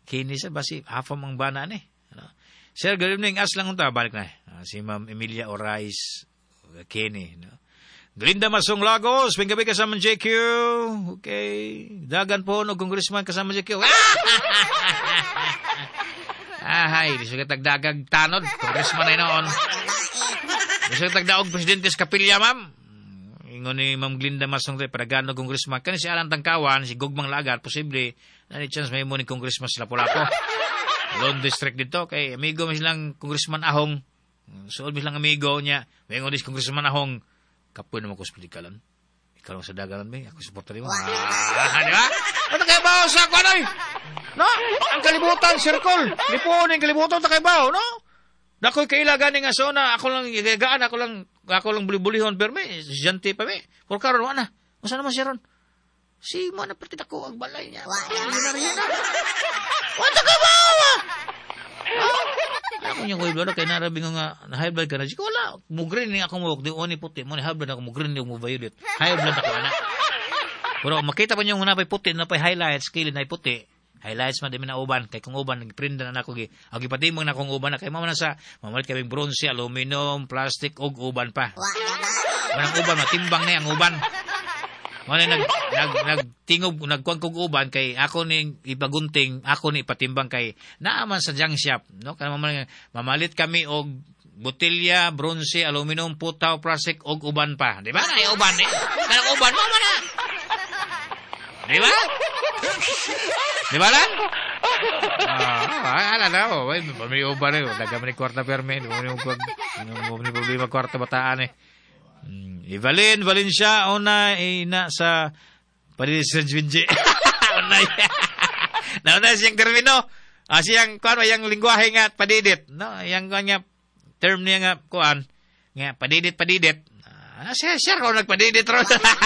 Kenny sa basi hafam ang bana ni. Sir, good evening. As lang unta balik na. Si Ma'am Emilia Orais Kenny, no. Glinda Masong Lagos, pinggabi kasama JQ. Okay. Dagan po no congressman kasama JQ. Hay, di suka tagdagag tanod, congressman ay noon. Di suka tagdaog presidente sa kapilya, ma'am. Ingon ni Ma'am Glinda Masong Re, paragano congressman. Kani si Alan Tangkawan, si Gugmang Lagar, posible, na ni chance may mo ni congressman sa Lapu-Lapu. Lone District dito, kay amigo mo silang congressman Ahong. Suod mo silang amigo niya, may ingon ni congressman Ahong, kapoy naman ko sa politikalan. Ikaw lang sa dagalan, may. Ako supporter mo. Di ba? Ano kayo ba sa ako, ano? No? Ang kalibutan, circle. Lipunin, kalibutan, takay ba, no? Nako'y kailagan nga so na ako lang igagaan, ako lang buli-bulihon, pero may, siyante pa, may. Por karon, wala na. Masa naman siya ron? Si mo na pati ako ang balay niya. Wala ka ba? Ako niya ko iblo kay narabing nga high blood ka na. Siko wala. Mugrin ni ako mo. Di oni puti. Mo ni high blood ako. Mugrin ni mo violet. High blood ako anak. Pero makita pa niyo na pa puti. Na pa highlights. Kilin na puti. Highlights man din na uban. Kay kung uban. Nag-print na ako. Agi pati mo na kung uban na. Kay mama na sa. Mamalit kami bronze, aluminum, plastic, og uban pa. Manang uban. Matimbang na ang uban. Muna nagtingog, nagkuhan kong uban kay ako ni ipagunting, ako ni ipatimbang kay naaman sa junk shop, no? Kaya mamalit kami og botelya, bronze, aluminum, putaw, plastic og uban pa. Di ba? Ay uban eh. Kanang uban mo man. Di ba? Di ba lang? Ala na oh, may uban eh. Dagam ni kwarta perme, mo ni problema kwarta bataan eh. Evalyn Valencia una ina sa Parisan Junji. Una siyang termino. Siyang kuan yang lingwahe nga padidit, no? Yang nga term niya nga kuan nga padidit. Siya ko nagpadidit ron.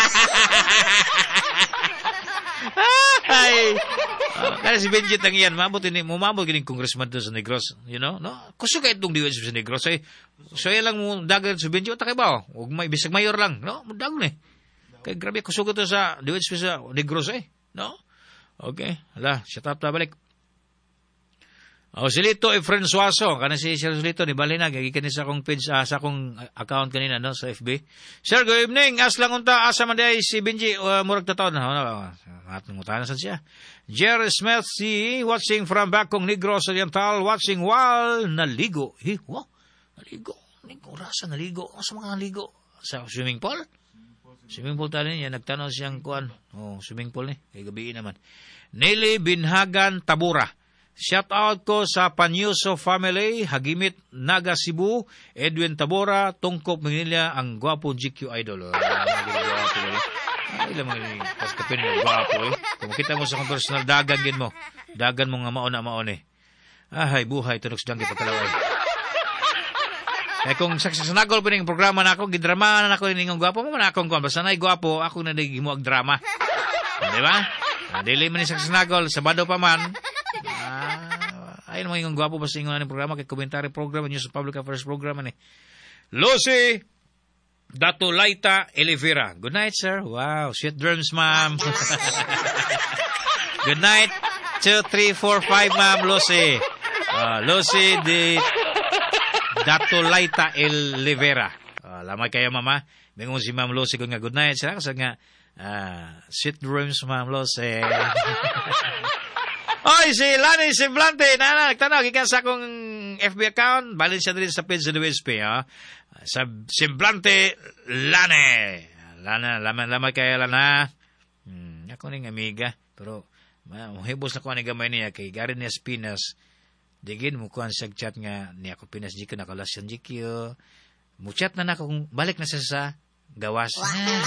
Ay. Kaya si Benjit ang iyan, mumabot gining congressman doon sa Negros, you know, no? Kuso ka itong diwad sa Negros, ay, so yan lang mo dagan si Benjit, takay ba, o bisag mayor lang, no? Dagan eh. Kaya grabe, kuso ka to sa diwad sa Negros, eh, no? Okay, hala, shut up na balik. Si Lito Francoiso, kana si Sir Lito, ni Balinag, ikikin sa akong page, sa akong account kanina, no, sa FB. Sir, good evening, as lang unta, asa man day si Benji, murag tataon, atong utanan sa siya. Jerry Smith, watching from Bakong Negros Oriental, watching while naligo. Wow, naligo, rasa naligo, sa mga naligo, sa swimming pool? Swimming pool tayo niya, nagtanaw siyang kuan, swimming pool ni, kay gabi naman. Nelly Binhagan Tabura, shout out ko sa Panyuso family, Hagimit, Naga Cebu, Edwin Tabora, Tungkop Manila, ang gwapo GQ idol. Ay, lamang yung paskapin yung gwapo eh. Kung makita mo sa kong personal, dagan din mo. Dagan mo nga maon eh. Ay, buhay, tunok sa danggi pagkalaway. Eh, kung sanagol pa ng programa na ako, gidrama na ako yung gwapo mo, na akong kung basta na'y gwapo, ako na naging mo drama. Diba? Dili man yung sanagol, sabado pa man. Ayun mo yung gwapo basta yung programa, kay komentary program, news public affairs program, Lucy Dato Laita Elivera. Good night, sir. Wow, sweet dreams, ma'am. Good night. 2, 3, 4, 5, ma'am, Lucy. Lucy de Dato Laita Elivera. Lamay kayo, mama. Bingon si ma'am Lucy ko nga good night, sir. Kasi nga, sweet dreams, ma'am Lucy. Oy, si Lani Semblante, nagtanong, ikan sa akong FB account, balin siya rin sa page sa WSP, sa Semblante Lani. Lamay kaya Lana. Ako ning amiga, pero, mahibos na ko ang gamay niya, kay garin niya sa Pinas, digin mo kuhan sa chat nga, niya ako Pinas, di ko nakalasyan, di ko, muchat na kung balik na siya sa gawas.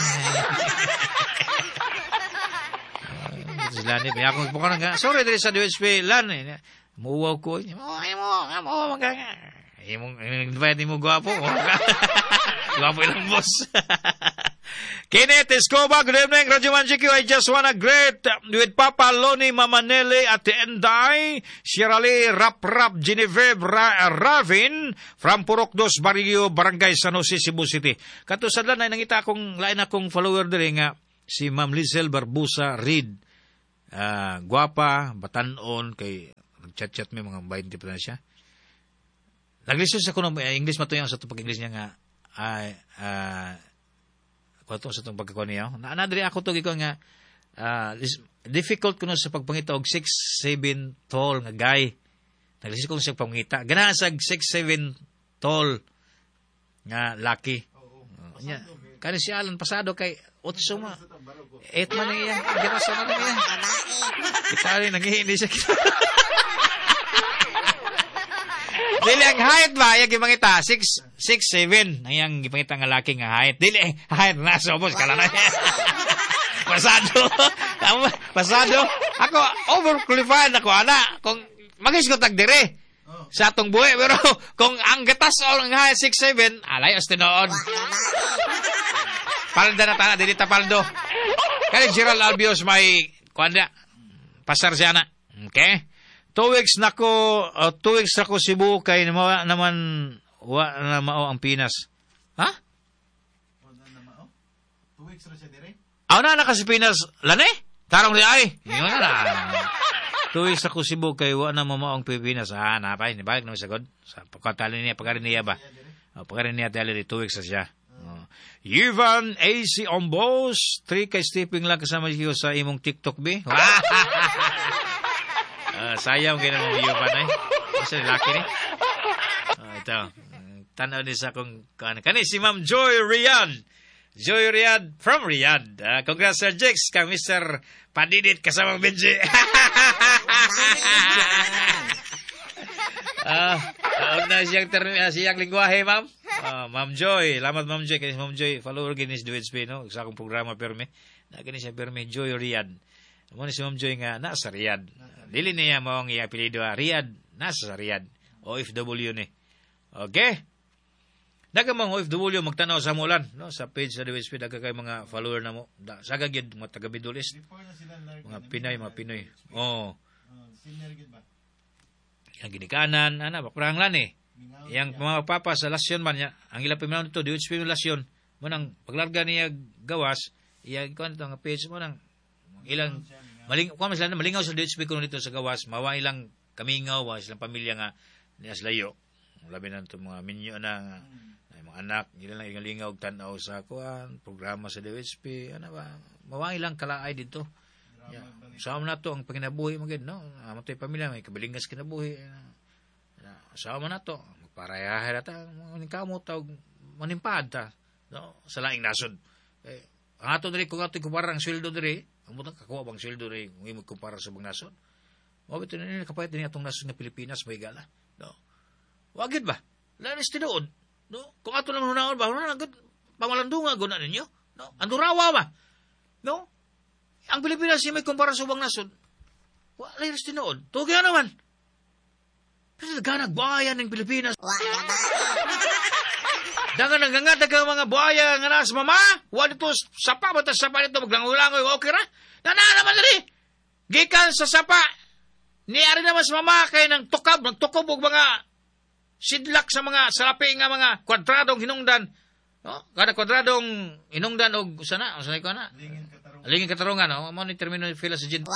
Sila ni ako po nga sorry diri sa DSP lan muwaw ko mo maganga imong invite mo gwapo gwapo lang boss. Kenneth Escobar, good evening, Radyo Manjiq. I just wanna greet with Papa Loni, Mama Nelly at the Enday, Shirley Rap Genevieve Ravin from Purokdos, Barrio, Barangay San Jose, Cebu City. Katusad lang na nangita akong lain akong follower diri nga si Ma'am Lizel Barbusa Reed. Guwapa, batanon, kay chat-chat may mga 20 pa na siya. Naglisod sa kuno English matuyang sa pag English niya nga kuto sa tong pagkakuan niya. Naadri ako to giko nga difficult kuno sa pagpangita og 6'7" tall nga guy. Naglisod ko sa pangita. Ganahan sa 6'7" tall nga laki. Nya kani si Alan pasado kay Otso ma. 8 man niya. Ginasa na niya. Kita rin nangihingi siya. Dili ang height ba? Yung gipangita, 6'7". Ang gipangita nga laki nga height. Dili, height na. Sobos, kala na niya. Pasado. Ako, overqualified ako, ana. Kung magis ko tagdire sa atong buhay. Pero kung ang gatas o ang height 6'7", alay, as tinood. Palda na tana, dili tapaldo. Kaya Gerald Albios may, kuanda, pasar siya na. Okay? 2 weeks na ko Cebu kay naman wa na mao ang Pinas. Ha? 2 weeks ra siya dire? Aw na kasi Pinas lane? Tarong di ay. Ingon na. 2 weeks na ko Cebu kay wa na mao ang Pilipinas. Napay ni balik na sagod. Sa pagkatali niya pagarin niya ba? Pagarin niya dali 2 weeks na siya. Ivan AC Ombos, 3 kay Stepping lang kasama siyo sa imong TikTok be. Sayang gina mo Ivan ay. Isa laki ni. Ito. Tanaw ni sa kung kani si Ma'am Joy Riyad. Joy Riyad from Riyadh. Congrats Sir Jex kang Mr. Padidit kasama Benji. Na siyang lingwahe, ma'am. Ma'am Joy, lamat Ma'am Joy. Kasi Ma'am Joy, follower ginis DWHP, no? Sa akong programa, perme. Nagani siya, perme, Joy Riyadh. Muna si Ma'am Joy nga, nasa Riyadh. Dili niya mo ang i-apelido, Riyadh, nasa Riyadh. OFW ni. Okay? Nagamang OFW, magtanaw sa mulan, no? Sa page sa DWHP, daga kay mga follower na mo. Sagag yun, mga taga-Bidulis. Mga Pinoy. Oo. Senior gid ba? Yang ginikanan, bakurang lan eh. Yang mga papa sa lasyon man niya, ang ilang piminaw nito, DWHP yung lasyon, manang paglarga niya gawas, kuan ito, ang page mo nang ilang, malingaw sa DWHP kuno nito sa gawas, mawa ilang kamingaw, silang pamilya nga, niya layo. Labi na ito mga minyo na, mga anak, ilang lingaw, tanaw sa kuan, programa sa DWHP, mawa ilang kalaay dito. Yeah. Sama na to ang panginabuhi magid no. Amatay pamilya may kabilingas kinabuhi. Sama na to magparayahe ta maning kamot tawag manimpad ta no sa laing nasod. Ang ato diri kung ato kumpara ang sweldo diri, ang butang kakuha bang sweldo diri kung imo kumpara sa bang nasod. Mao bitin ni kapayat ni atong nasod nga Pilipinas may gala. No. Wagid ba? Lanis tinuod. No, kung ato lang hunaon ba, gud pamalandunga gud na ninyo. No, andurawa ba? No? Ang Pilipinas siya may kumpara sa ubang nasod. Wala yung tinood. Tugyan naman. Pero nagbuhaya ng Pilipinas. Dangan nangangata ka mga buhaya nga nas mama. Wala ito sapa. Batas sapa nito. Maglangoy-langoy. Okay ra? Naman rin. Gikan sa sapa. Niyari naman sa mama kay nang tukab. Nagtukob og mga sidlak sa mga salapi nga mga kwadradong hinungdan. No? Kada kwadradong hinungdan og sana. Sana ko na. Lingin katarungan, no? Amo ni termino fila sa jin.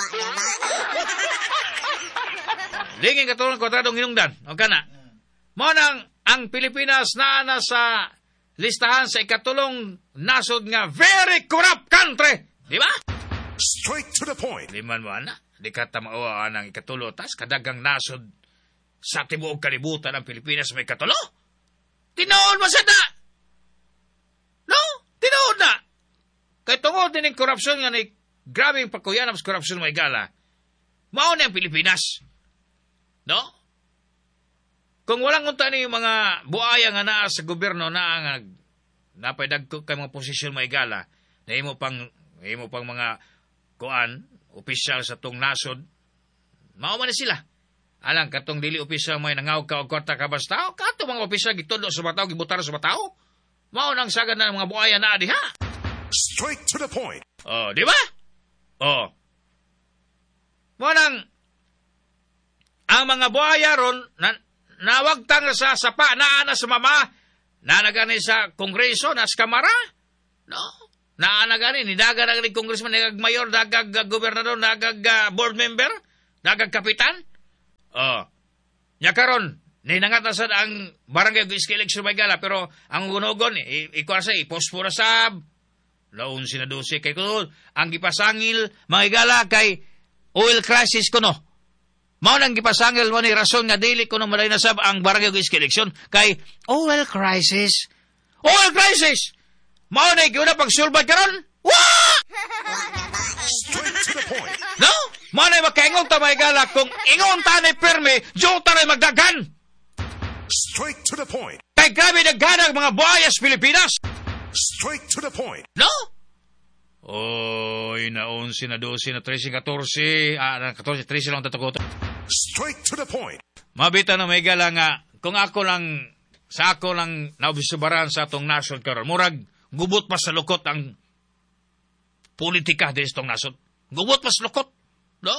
Lingin katarungan kwadradong hinungdan. O kana. Mo nang ang Pilipinas na sa listahan sa ikatulong nasod nga very corrupt country. Di ba? Straight to the point. Liman mo, ana. Di ka tamao ang ikatulo. Tas kadagang nasod sa tibuog kalibutan ng Pilipinas may ikatulo. Tinood mo sa da. No? Tinood na. Kay tungod din yung korupsyon nga ni grabe yung pagkuyanap sa korupsyon may gala. Mao na ang Pilipinas. No? Kung walang unta ni yung mga buaya nga naa sa gobyerno na napaydag kay mga posisyon may gala, na imo pang mga kuan, opisyal sa tong nasod, mao man sila. Alang katong dili opisyal may nangawag ka og kwarta ka basta, kato mga opisyal gitundo sa bataw, gibutar sa bataw. Mao nang sagad na mga buaya na diha. Straight to the point. Oh, di ba? Oh. Munang ang mga buhaya ron nawagtang sa sapa na sa mama na nagani sa kongreso na sa kamara. No? Na nagani ni daga ni congressman nagag mayor, dagag gobernador, dagag board member, dagag kapitan. Nya karon, ninangat na sad ang barangay Iski Election Maygala, pero ang gunogon, ikuasa, ipospora sab, laon sina 12 kay kuno, ang gipasangil, Maygala kay oil crisis kuno. Mao nang gipasangil mo ni rason nga dili kuno maday na sab ang barangay Iski Election kay oil crisis. Oil crisis! Mao na gyud pagsulbad karon. Wah! Straight to the point. No? Mao na makaingong ta Maygala kung ingon ta ni perme, jota na magdagan. Straight to the point. Kay grabe daghan ang mga buhayas Pilipinas. Straight to the point. No? Oy, na 11, na 12, na 13, 14, 14, 13 lang tatakoto. Straight to the point. Mabita na Maygala nga, kung ako lang, sa ako lang naubisubaran sa atong nasod karon, murag, gubot pa sa lukot ang politika din sa itong nasod. Gubot pa sa lukot. No?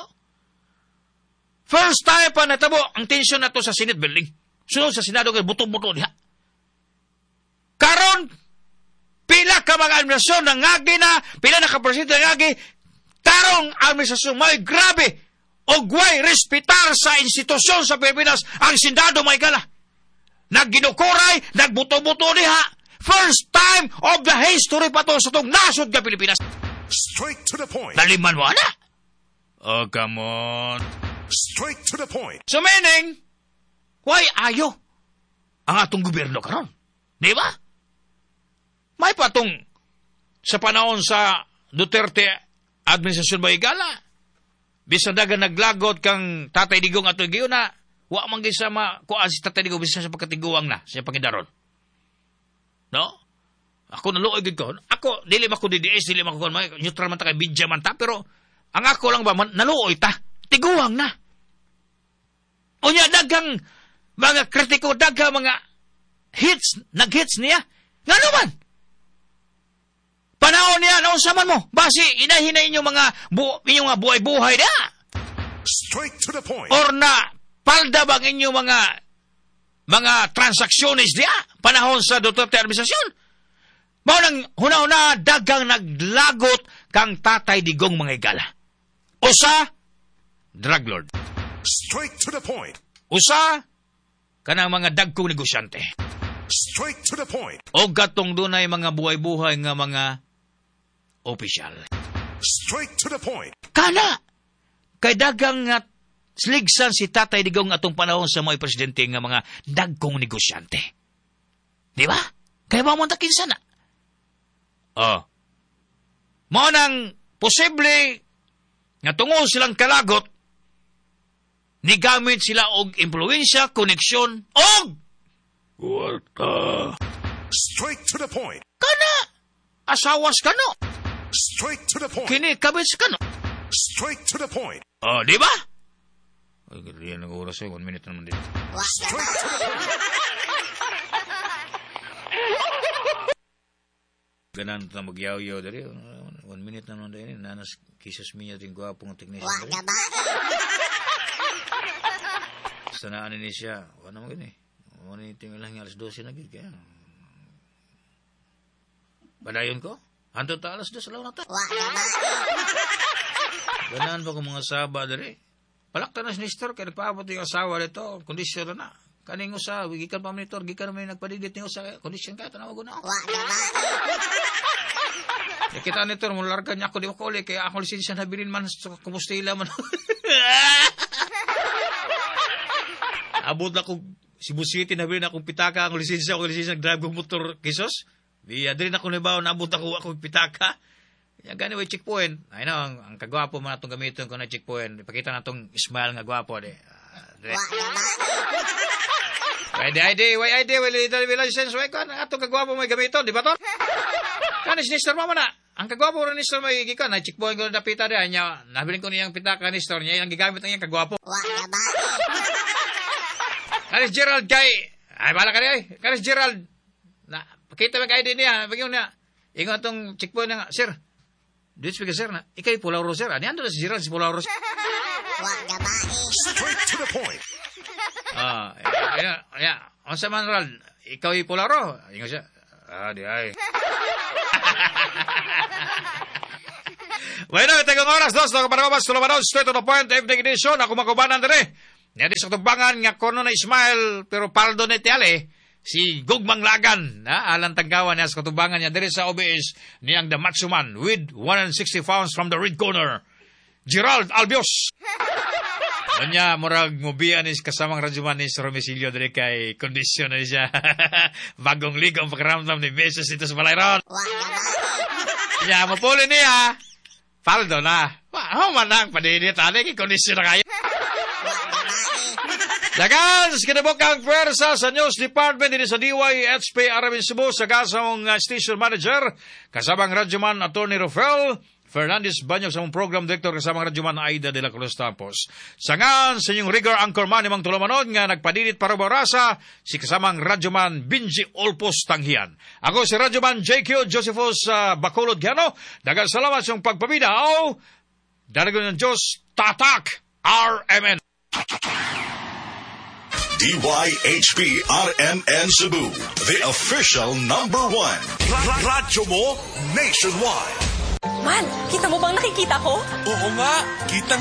First time pa natabo ang tensyon na to sa Senate building. Sunod sa Senado kay buto-buto diha. Karon, pila ka mga administrasyon ng ngagi na, pila na ka-presidente ng ngagi, tarong administrasyon may grabe o guway respetar sa institusyon sa Pilipinas ang Senado Maygala. Nagginukuray, nagbuto-buto diha. First time of the history pa to sa itong nasod ka Pilipinas. Straight to the point. Naliman mo na. Oh, come on. Straight to the point. So meaning, why ayo ang atong gobyerno karon? Di ba? May patong sa panahon sa Duterte administrasyon Maygala. Bisan daga naglagot kang Tatay Digong ato giyo na wa man gyud sa kuan si Tatay Digong bisan sa pagkatiguang na sa pangidaron. No? Ako naluoy gid ko. Ako dili man ko DDS, dili man ko neutral man ta kay bidya man ta, pero ang ako lang ba naluoy ta. Tiguang na. Unya dagang mga kritiko, dagang mga hits, nag-hits niya. Nga naman. Panahon niya, nausaman mo. Basi, inahinay inyong inyong mga buhay-buhay na. Straight to the point. Or na, palda bang inyong mga transaksyonist niya. Panahon sa Duterte administrasyon. Mao nang huna-huna, dagang naglagot kang Tatay Digong mga igala. Usa, drug lord. Straight to the point. Usa, kanang mga dagkong negosyante. Straight to the point. O gatong dunay mga buhay-buhay nga mga opisyal. Straight to the point. Kana, kay dagang nga sligsan si Tatay Digong atong panahon sa mga presidente nga mga dagkong negosyante. Di ba? Kaya ba mo takinsa na? Mao nang posible nga tungod silang kalagot, nigamit sila og impluensya, koneksyon, og kwarta. Straight to the point. Kana, asawas ka no. Straight to the point. Kini, kabits ka no. Straight to the point. Di ba? Ay, ganyan ang oras 1 minute naman din. Straight to the point. Ganan na magyaw-yaw dari. 1 minute naman din. Nanas kisas minya ting gwapong technician. Sanaan ni siya. Wala naman gani. Wala tingin lang alas 12 na gid kaya. Badayon ko? Hantod ta alas 2 law na ta. Ganan pa ko mga saba dari. Palakta na si Nestor kaya nagpaabot yung asawa dito. Kondisyon na. Kaning usa, gikan pa monitor, gikan may nagpadigit ni usa. Kondisyon ka, tanaw ko na. Kita nito, mulargan niya ako, di ko uli, kaya ako lisensya na bilin man, kumustila man. Abot na ko, Cebu City, nabilin akong pitaka, ako lisensya nag-drive kong motor, kisos. Di rin ako nabaw, naabot akong pitaka. Yan gani way checkpoint. Ay na, ang kagwapo man itong gamitin ko na checkpoint. Ipakita na itong smile nga gwapo, di. Way license, way kan, atong kagwapo may gamiton, di ba to? Kanis Nestor mo na. Ang kagwapo rin Nestor may gikan, na checkpoint ko na pita di, anya, nabilin ko niyang pitaka Nestor niya, yung gigamit ang iyang kagwapo. Kanis Gerald kay, ay bala ka rin, Kanis Gerald, na, pakita mo kay ID niya, bagyon niya, ingon itong checkpoint na nga, sir, do you speak sir na, ikay Pulauro sir, ano yan doon si Gerald, si Pulauro sir? Straight to the point. Ang sa Manral, ikaw ay Pulauro, ingon siya, di ay. Bueno, ito yung oras, dos, para mabas, tulabanon, straight to the point, evening edition, ako makubanan dere. Nga di sa katubangan nga kono na Ismael pero paldo na tiyale. Si Gugmang Lagan, alang tanggawan niya sa katubangan niya diri sa OBS niyang the Macho Man with 160 pounds from the red corner, Gerald Albios. Kanya, murag mubian is kasamang radyoman ni Romesilio diri kay kondisyon na siya. Bagong ligong pagkaramdam ni Meses ito sa Balayron. Kanya, mapuli niya. Paldo na. Manang, padinit, kay kondisyon na kayo. Dagan, kinabukang pwersa sa News Department din sa DYHP Aramin Cebu sa kasang station manager, kasabang radyoman Atty. Rafael Fernandez Banyog sa mong program director kasabang radyoman Aida de la Cruz Tapos. Sangan sa inyong rigor anchorman imang tulumanon nga nagpadinit para barasa si kasamang radyoman Binji Olpos Tanghian. Ako si radyoman JQ Josephus Bacolod Giano. Dagan salamat sa iyong pagpabida. Dalagon ng Diyos, Tatak RMN. DYHP RMN Cebu, the official #1. Radyo mo nationwide. Man, kita mo bang nakikita ko? Oo nga, kita